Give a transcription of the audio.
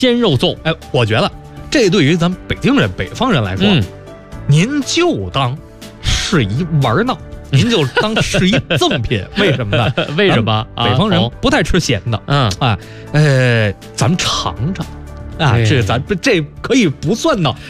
煎肉粽。 哎，我觉得这对于咱们北京人、北方人来说，您就当是一玩闹，您就当是一赠品。为什么呢？ 为什么？ 北方人不太吃咸的。咱们尝尝啊，这可以不算呢。